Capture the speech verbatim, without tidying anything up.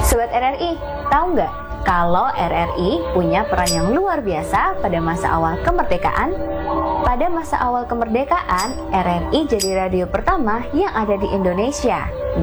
Sobat R R I, tahu nggak kalau R R I punya peran yang luar biasa pada masa awal kemerdekaan? Pada masa awal kemerdekaan, R R I jadi radio pertama yang ada di Indonesia.